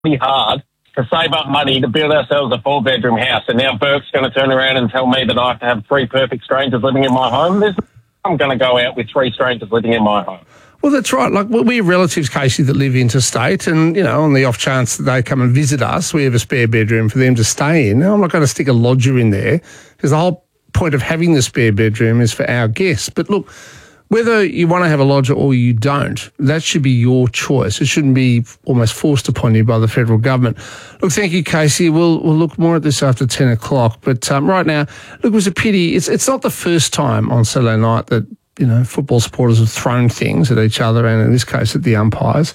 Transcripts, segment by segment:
pretty hard to save up money to build ourselves a 4-bedroom house, and now Burke's going to turn around and tell me that I have to have 3 perfect strangers living in my home. I'm going to go out with 3 strangers living in my home. Well, that's right. Like, we have relatives, Casey, that live interstate, and, you know, on the off chance that they come and visit us, we have a spare bedroom for them to stay in. Now, I'm not going to stick a lodger in there, because the whole point of having the spare bedroom is for our guests. But look, whether you want to have a lodger or you don't, that should be your choice. It shouldn't be almost forced upon you by the federal government. Look, thank you, Casey. We'll look more at this after 10 o'clock. But right now, look, it was a pity. It's not the first time on Saturday night that, you know, football supporters have thrown things at each other, and in this case at the umpires.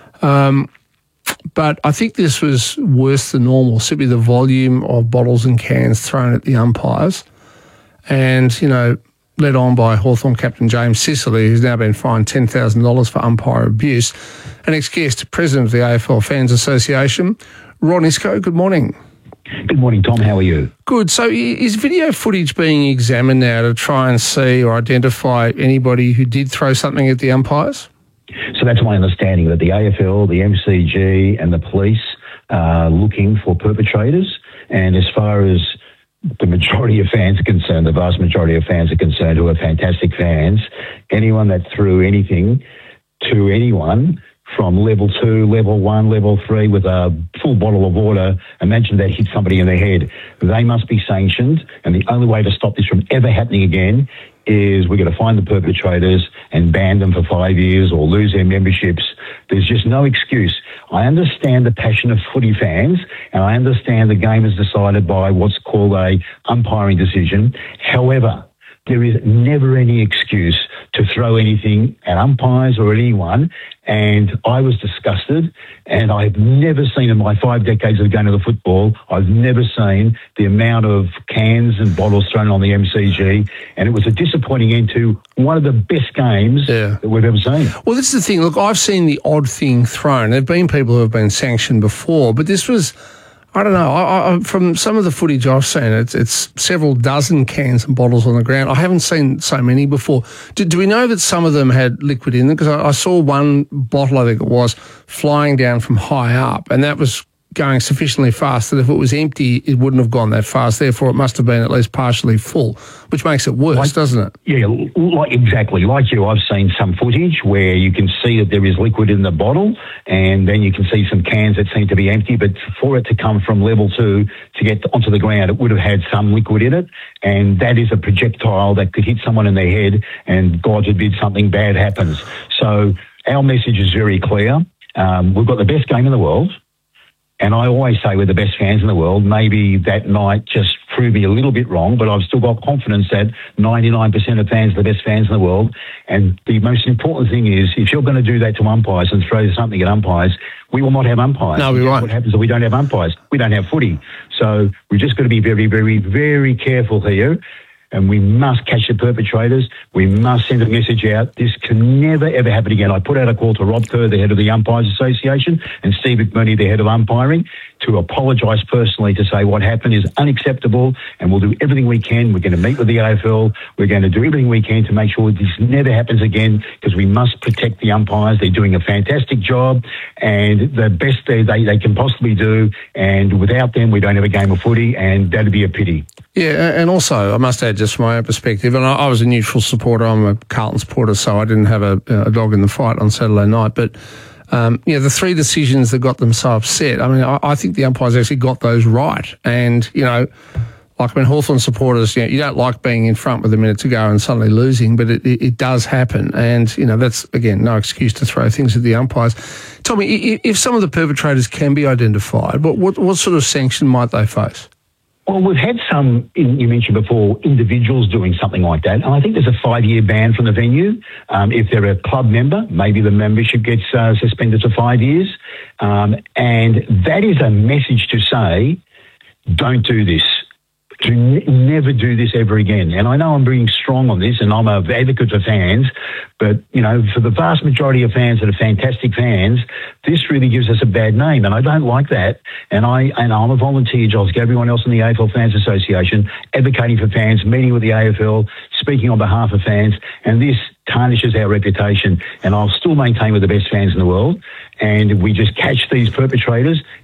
But I think this was worse than normal, simply the volume of bottles and cans thrown at the umpires. And, you know, led on by Hawthorn captain James Sicily, who's now been fined $10,000 for umpire abuse. An ex-guest, president of the AFL Fans Association, Ron Isco. Good morning. Good morning, Tom. How are you? Good. So is video footage being examined now to try and see or identify anybody who did throw something at the umpires? So that's my understanding, that the AFL, the MCG and the police are looking for perpetrators. And as far as the majority of fans are concerned, the vast majority of fans are concerned, who are fantastic fans, anyone that threw anything to anyone from level 2, level 1, level 3 with a full bottle of water, imagine that hit somebody in the head. They must be sanctioned, and the only way to stop this from ever happening again is we're going to find the perpetrators and ban them for 5 years or lose their memberships. There's just no excuse. I understand the passion of footy fans, and I understand the game is decided by what's called a umpiring decision. However, there is never any excuse to throw anything at umpires or anyone, and I was disgusted, and I've never seen in my 5 decades of going to the football, I've never seen the amount of cans and bottles thrown on the MCG, and it was a disappointing end to one of the best games that we've ever seen. Well, this is the thing. Look, I've seen the odd thing thrown. There have been people who have been sanctioned before, but this was, I don't know, I from some of the footage I've seen, it's several dozen cans and bottles on the ground. I haven't seen so many before. Do we know that some of them had liquid in them? Because I saw one bottle, I think it was, flying down from high up, and that was going sufficiently fast that if it was empty, it wouldn't have gone that fast. Therefore, it must have been at least partially full, which makes it worse, doesn't it? Yeah, exactly. Like you, I've seen some footage where you can see that there is liquid in the bottle, and then you can see some cans that seem to be empty, but for it to come from level 2 to get onto the ground, it would have had some liquid in it, and that is a projectile that could hit someone in their head, and God forbid something bad happens. So our message is very clear. We've got the best game in the world. And I always say we're the best fans in the world. Maybe that night just proved me a little bit wrong, but I've still got confidence that 99% of fans are the best fans in the world. And the most important thing is, if you're going to do that to umpires and throw something at umpires, we will not have umpires. No, we won't. What happens is we don't have umpires. We don't have footy. So we're just going to be very, very, very careful here. And we must catch the perpetrators. We must send a message out. This can never, ever happen again. I put out a call to Rob Kerr, the head of the Umpires Association, and Steve McMurray, the head of umpiring, to apologise personally, to say what happened is unacceptable, and we'll do everything we can. We're going to meet with the AFL. We're going to do everything we can to make sure this never happens again, because we must protect the umpires. They're doing a fantastic job, and the best they can possibly do, and without them, we don't have a game of footy, and that'd be a pity. Yeah, and also, I must add, just from my own perspective, and I was a neutral supporter, I'm a Carlton supporter, so I didn't have a dog in the fight on Saturday night, but the 3 decisions that got them so upset, I mean, I think the umpires actually got those right. And, you know, like when Hawthorn supporters, you don't like being in front with a minute to go and suddenly losing, but it does happen. And, you know, that's, again, no excuse to throw things at the umpires. Tommy, if some of the perpetrators can be identified, what sort of sanction might they face? Well, we've had some, you mentioned before, individuals doing something like that. And I think there's a 5-year ban from the venue. If they're a club member, maybe the membership gets suspended for 5 years. And that is a message to say, don't do this. To never do this ever again. And I know I'm being strong on this, and I'm an advocate for fans, but, you know, for the vast majority of fans that are fantastic fans, this really gives us a bad name, and I don't like that. And I'm a volunteer, just like everyone else in the AFL Fans Association, advocating for fans, meeting with the AFL, speaking on behalf of fans, and this tarnishes our reputation. And I'll still maintain we're the best fans in the world, and we just catch these perpetrators